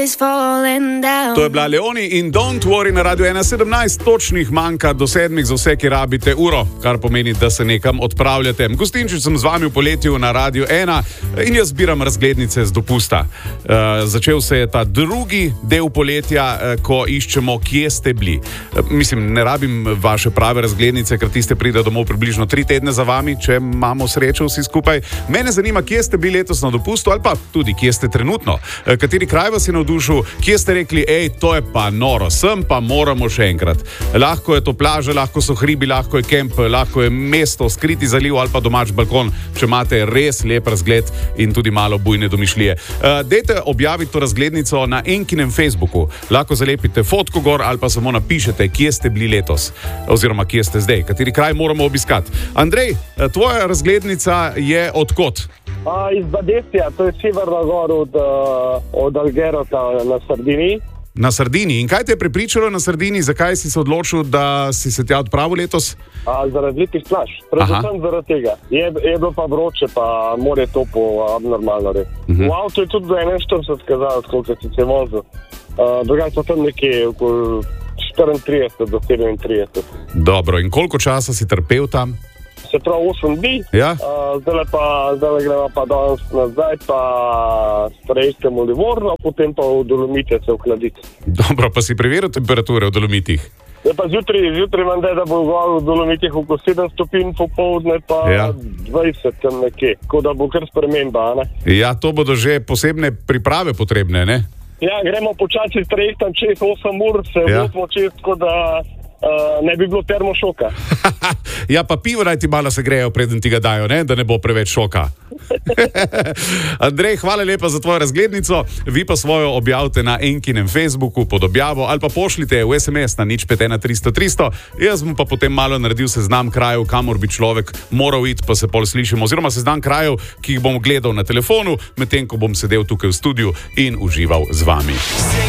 To je bila Leoni in Don't Worry na Radio 1.17, točnih manjka do 7 za vse, ki rabite uro, kar pomeni, da se nekam odpravljate. Gostinčič sem z vami v poletju na Radio 1 in jaz zbiram razglednice z dopusta. Začel se je ta drugi del poletja, ko iščemo, kje ste bili. Mislim, ne rabim vaše prave razglednice, ker tiste pride domov približno 3 tedne za vami, če imamo srečo vsi skupaj. Mene zanima, kje ste bili letos na dopustu ali pa tudi, kje ste trenutno. Kateri kraj vas je navdušil? Kje ste rekli, to je pa noro, sem pa moramo še enkrat. Lahko je to plaža, lahko so hribi, lahko je kemp, lahko je mesto, skriti zaliv ali pa domač balkon, če imate res lep razgled in tudi malo bujne domišljije. Dajte objaviti to razglednico na Enkinem Facebooku. Lahko zalepite fotko gor ali pa samo napišete, kje ste bili letos oziroma kje ste zdaj, kateri kraj moramo obiskati. Andrej, tvoja razglednica je od kod? Iz Badesija, to je severno gor od Algerota na Sardiniji. Na Sardiniji. In kaj te je prepričalo na Sardiniji? Zakaj si se odločil, da si se tja odpravil letos? Zaradi lepih plaž. Predvsem zaradi tega. Je bilo pa vroče, pa more topo, abnormalno res. V avtu je tudi do 41 kazal, koliko si se vozil. Drugače pa tam nekje okoli 34 do 37. Dobro, in koliko časa si trpel tam? Se pravi 8 dni, ja? Zdaj gremo pa danes nazaj, pa Strejskemu Livorno, potem pa v Dolomite se ohladiti. Dobro, pa si preveril temperature v Dolomitih? Ja, pa zjutraj imam da bo v Dolomitih okoli 7 stopinj, popoldne pa 20 tam nekje, tako da bo kar sprememba, ne? Ja, to bodo že posebne priprave potrebne, ne? Ja, gremo počasi trejtam čez 8 ur, se votimo čez, tako da ne bi bilo termošoka. Ja, pa pivo naj ti malo se grejo, preden ti ga dajo, ne? Da ne bo preveč šoka. Andrej, hvala lepa za tvojo razglednico. Vi pa svojo objavite na Enkinem Facebooku pod objavo ali pa pošljite v SMS na 051 300 300. Jaz bom pa potem malo naredil seznam krajev, kamor bi človek moral iti, pa se pol slišimo, oziroma seznam krajev, ki jih bom gledal na telefonu, medtem ko bom sedel tukaj v studiu in užival z vami.